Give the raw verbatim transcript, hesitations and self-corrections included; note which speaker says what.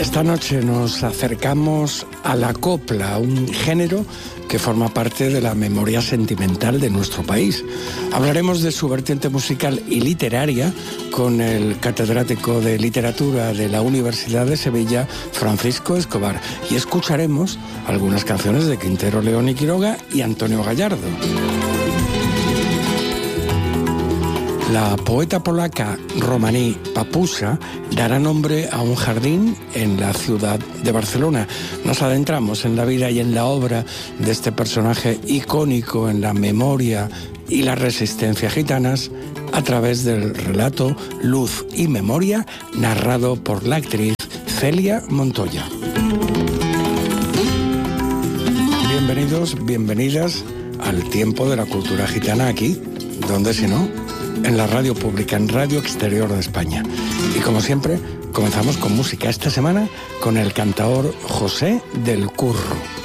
Speaker 1: Esta noche nos acercamos a la copla, un género que forma parte de la memoria sentimental de nuestro país. Hablaremos de su vertiente musical y literaria con el catedrático de literatura de la Universidad de Sevilla, Francisco Escobar, y escucharemos algunas canciones de Quintero, León y Quiroga y Antonio Gallardo. La poeta polaca romaní Papusa dará nombre a un jardín en la ciudad de Barcelona. Nos adentramos en la vida y en la obra de este personaje icónico en la memoria y la resistencia gitanas a través del relato Luz y Memoria, narrado por la actriz Celia Montoya. Bienvenidos, bienvenidas al tiempo de la cultura gitana aquí, donde si no, en la radio pública, en Radio Exterior de España. Y como siempre, comenzamos con música esta semana con el cantaor José del Curro.